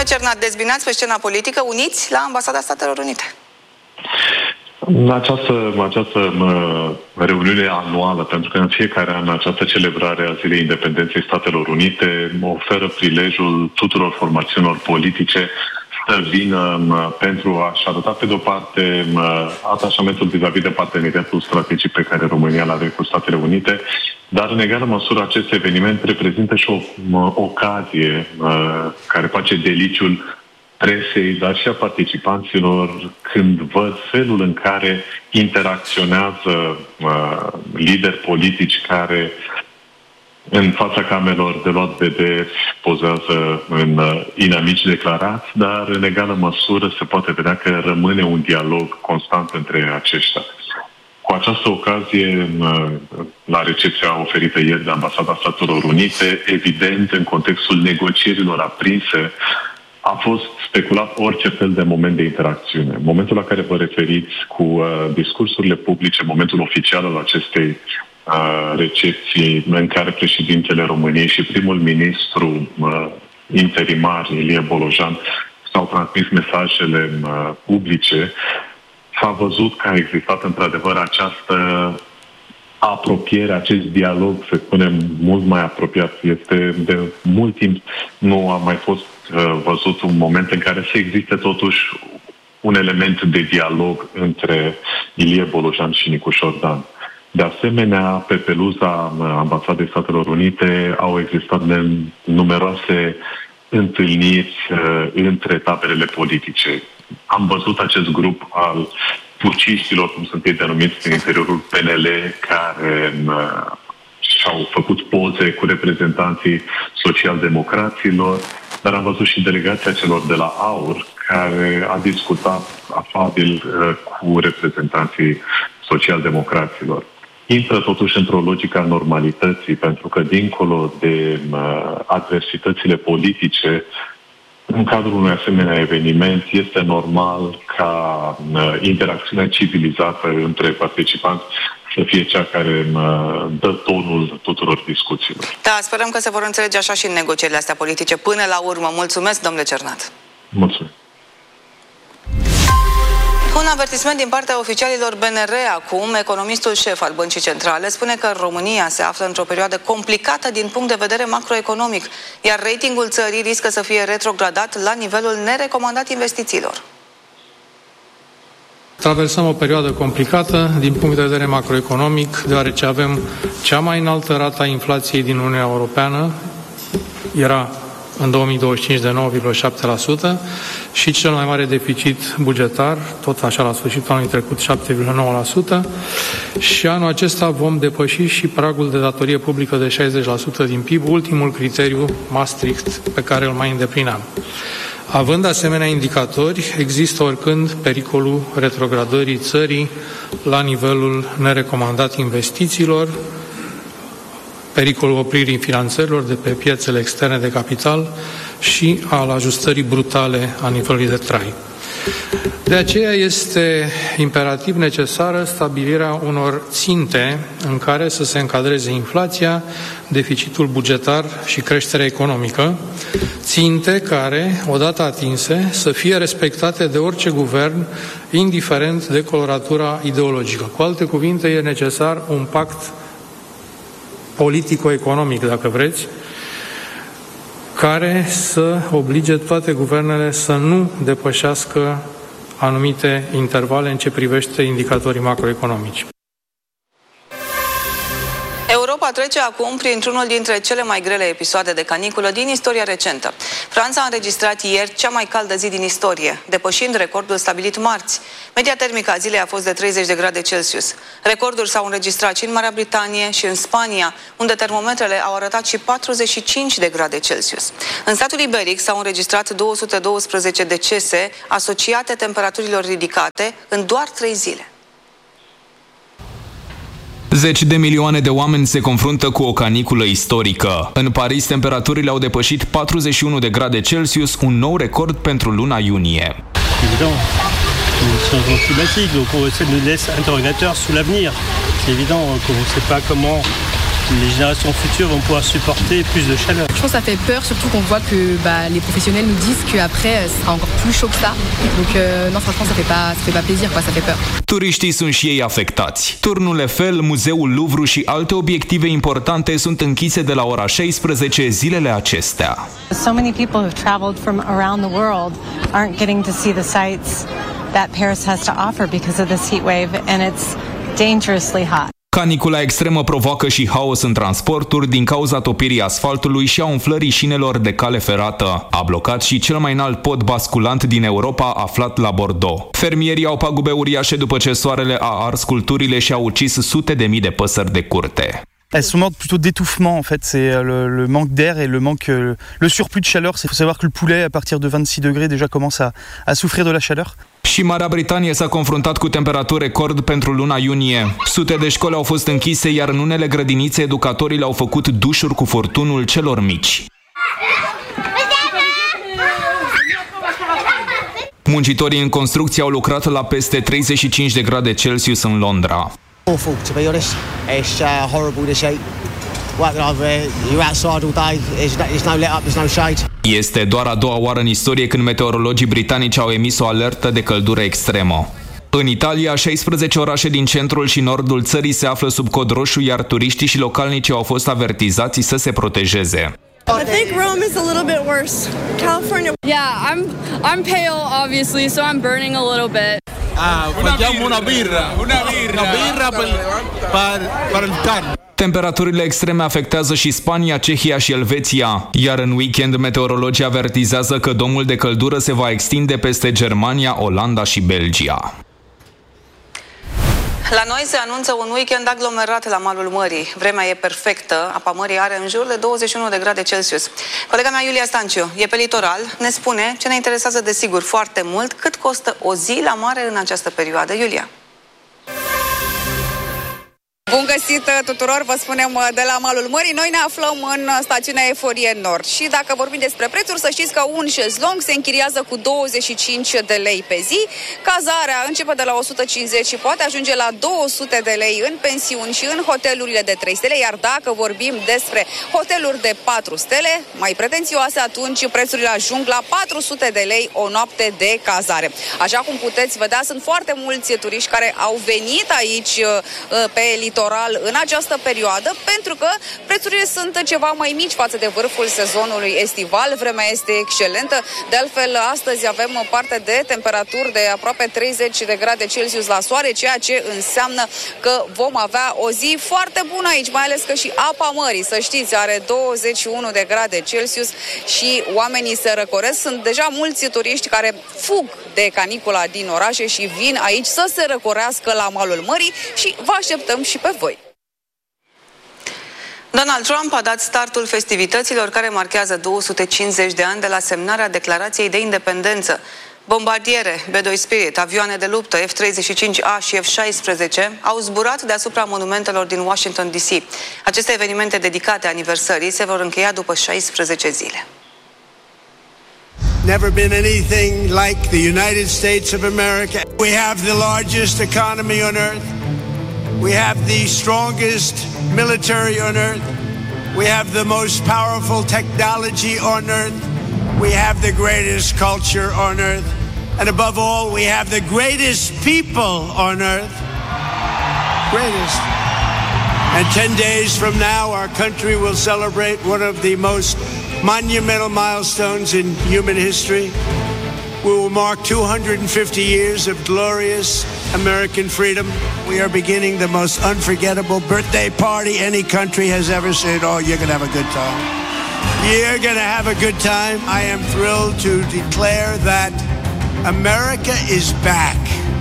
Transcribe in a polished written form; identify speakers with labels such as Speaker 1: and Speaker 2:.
Speaker 1: Cernat, dezbinați pe scena politică, uniți la Ambasada Statelor Unite.
Speaker 2: Această reuniune anuală, pentru că în fiecare an această celebrare a Zilei Independenței Statelor Unite oferă prilejul tuturor formațiunilor politice să vină pentru a-și arăta pe de-o parte atașamentul vis-a-vis de parteneriatul strategic pe care România l-are cu Statele Unite, dar în egală măsură acest eveniment reprezintă și o ocazie care face deliciul presei, dar și a participanților când văd felul în care interacționează lideri politici care în fața camerelor de luat vederi pozează în inamici declarați, dar în egală măsură se poate vedea că rămâne un dialog constant între aceștia. Cu această ocazie, la recepția oferită ieri de Ambasada Statelor Unite, evident, în contextul negocierilor aprinse, a fost speculat orice fel de moment de interacțiune. Momentul la care vă referiți cu discursurile publice, momentul oficial al acestei recepții în care președintele României și primul ministru interimar, Ilie Bolojan, s-au transmis mesajele publice, s-a văzut că a existat într-adevăr această apropiere, acest dialog, să spunem, mult mai apropiat. Este de mult timp nu a mai fost văzut un moment în care să existe totuși un element de dialog între Ilie Bolojan și Nicu Șordan. De asemenea, pe peluza Ambasadei Statelor Unite au existat numeroase întâlniri între taberele politice. Am văzut acest grup al puciștilor, cum sunt ei denumiți, din interiorul PNL, care și-au făcut poze cu reprezentanții social-democraților, dar am văzut și delegația celor de la AUR, care a discutat afabil cu reprezentanții social-democraților. Intră totuși într-o logică a normalității, pentru că dincolo de adversitățile politice, în cadrul unui asemenea eveniment, este normal ca interacțiunea civilizată între participanți să fie cea care dă tonul tuturor discuțiilor.
Speaker 1: Da, sperăm că se vor înțelege așa și în negocierile astea politice. Până la urmă, mulțumesc, domnule Cernat.
Speaker 2: Mulțumesc.
Speaker 1: Un avertisment din partea oficialilor BNR acum, economistul șef al Băncii Centrale spune că România se află într-o perioadă complicată din punct de vedere macroeconomic, iar ratingul țării riscă să fie retrogradat la nivelul nerecomandat investițiilor.
Speaker 3: Traversăm o perioadă complicată din punct de vedere macroeconomic, deoarece avem cea mai înaltă rată a inflației din Uniunea Europeană, era în 2025 de 9,7% și cel mai mare deficit bugetar, tot așa la sfârșitul anului trecut, 7,9%, și anul acesta vom depăși și pragul de datorie publică de 60% din PIB, ultimul criteriu Maastricht pe care îl mai îndeplineam. Având asemenea indicatori, există oricând pericolul retrogradării țării la nivelul nerecomandat investițiilor, pericolul opririi finanțărilor de pe piețele externe de capital și al ajustării brutale a nivelului de trai. De aceea este imperativ necesară stabilirea unor ținte în care să se încadreze inflația, deficitul bugetar și creșterea economică, ținte care, odată atinse, să fie respectate de orice guvern, indiferent de coloratura ideologică. Cu alte cuvinte, e necesar un pact politico-economic, dacă vreți, care să oblige toate guvernele să nu depășească anumite intervale în ce privește indicatorii macroeconomici.
Speaker 1: Europa trece acum printr-unul dintre cele mai grele episoade de caniculă din istoria recentă. Franța a înregistrat ieri cea mai caldă zi din istorie, depășind recordul stabilit marți. Media termică a zilei a fost de 30 de grade Celsius. Recorduri s-au înregistrat și în Marea Britanie și în Spania, unde termometrele au arătat și 45 de grade Celsius. În statul iberic s-au înregistrat 212 decese asociate temperaturilor ridicate în doar 3 zile.
Speaker 4: Zeci de milioane de oameni se confruntă cu o caniculă istorică. În Paris, temperaturile au depășit 41 de grade Celsius, un nou record pentru luna iunie.
Speaker 5: Evident, le changement climatique, donc ça nous laisse interrogateurs sur l'avenir. C'est évident qu'on ne sait pas comment les générations futures vont pouvoir supporter plus de chaleur.
Speaker 6: Je pense que ça fait peur, surtout qu'on voit que les professionnels nous disent qu'après, ce sera encore plus chaud que ça. Donc non, franchement, ça fait pas plaisir, quoi, ça fait peur.
Speaker 4: Turiștii sunt și ei afectați. Turnul Eiffel, Muzeul Louvre și alte obiective importante sunt închise de la ora 16 zilele acestea.
Speaker 7: So many people who've traveled from around the world aren't getting to see the sights that Paris has to offer because of this heat wave, and it's dangerously hot.
Speaker 4: Canicula extremă provoacă și haos în transporturi din cauza topirii asfaltului și a umflării șinelor de cale ferată. A blocat și cel mai înalt pod basculant din Europa aflat la Bordeaux. Fermierii au pagube uriașe după ce soarele a ars culturile și a ucis sute de mii de păsări de curte.
Speaker 8: Elles sont mortes plutôt d'étouffement en fait, c'est le manque d'air et le surplus de chaleur. Il faut savoir que le poulet à partir de 26 degrés déjà commence à souffrir de la chaleur.
Speaker 4: Și Marea Britanie s-a confruntat cu temperaturi record pentru luna iunie. Sute de școli au fost închise, iar în unele grădinițe educatorii le-au făcut dușuri cu furtunul celor mici. Muncitorii în construcție au lucrat la peste 35 de grade Celsius în Londra.
Speaker 9: Awful, to be honest. It's horrible this heat. Working over, you're outside all day. There's no let up, there's no shade.
Speaker 4: Este doar a doua oară în istorie când meteorologii britanici au emis o alertă de căldură extremă. În Italia, 16 orașe din centrul și nordul țării se află sub cod roșu, iar turiștii și localnicii au fost avertizați să se protejeze.
Speaker 10: I think Rome is a little bit worse. California.
Speaker 11: Yeah, I'm pale obviously, so I'm burning a little bit.
Speaker 12: Facciamo una birra per il caldo.
Speaker 4: Temperaturile extreme afectează și Spania, Cehia și Elveția, iar în weekend meteorologii avertizează că domul de căldură se va extinde peste Germania, Olanda și Belgia.
Speaker 1: La noi se anunță un weekend aglomerat la malul mării. Vremea e perfectă, apa mării are în jur de 21 de grade Celsius. Colega mea Iulia Stanciu e pe litoral, ne spune ce ne interesează desigur foarte mult, cât costă o zi la mare în această perioadă. Iulia.
Speaker 13: Bun găsit tuturor, vă spunem de la malul mării. Noi ne aflăm în stațiunea Eforie Nord și dacă vorbim despre prețuri, să știți că un șezlong se închiriază cu 25 de lei pe zi. Cazarea începe de la 150 și poate ajunge la 200 de lei în pensiuni și în hotelurile de 3 stele, iar dacă vorbim despre hoteluri de 4 stele, mai pretențioase, atunci prețurile ajung la 400 de lei o noapte de cazare. Așa cum puteți vedea, sunt foarte mulți turiști care au venit aici pe litoral în această perioadă, pentru că prețurile sunt ceva mai mici față de vârful sezonului estival. Vremea este excelentă. De altfel, astăzi avem parte de temperaturi de aproape 30 de grade Celsius la soare, ceea ce înseamnă că vom avea o zi foarte bună aici, mai ales că și apa mării, să știți, are 21 de grade Celsius și oamenii se răcoresc. Sunt deja mulți turiști care fug de canicula din orașe și vin aici să se răcorească la malul mării și vă așteptăm și pe voi.
Speaker 1: Donald Trump a dat startul festivităților care marchează 250 de ani de la semnarea Declarației de Independență. Bombardiere, B-2 Spirit, avioane de luptă F-35A și F-16 au zburat deasupra monumentelor din Washington DC. Aceste evenimente dedicate aniversării se vor încheia după 16 zile.
Speaker 14: Never been anything like the United States of America. We have the largest economy on earth. We have the strongest military on earth. We have the most powerful technology on earth. We have the greatest culture on earth. And above all, we have the greatest people on earth. Greatest. And 10 days from now, our country will celebrate one of the most monumental milestones in human history. We will mark 250 years of glorious American freedom. We are beginning the most unforgettable birthday party any country has ever seen. Oh, you're going to have a good time. You're going to have a good time. I am thrilled to declare that America is back.